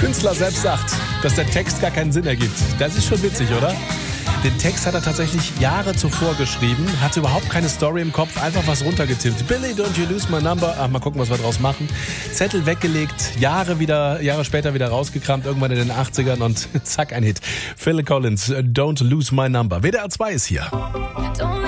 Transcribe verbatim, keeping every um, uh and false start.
Künstler selbst sagt, dass der Text gar keinen Sinn ergibt. Das ist schon witzig, oder? Den Text hat er tatsächlich Jahre zuvor geschrieben, hatte überhaupt keine Story im Kopf, einfach was runtergetippt. Billy, don't you lose my number. Ach, mal gucken, was wir draus machen. Zettel weggelegt, Jahre wieder, Jahre später wieder rausgekramt, irgendwann in den achtzigern und zack, ein Hit. Phil Collins, Don't Lose My Number. W D R zwei ist hier.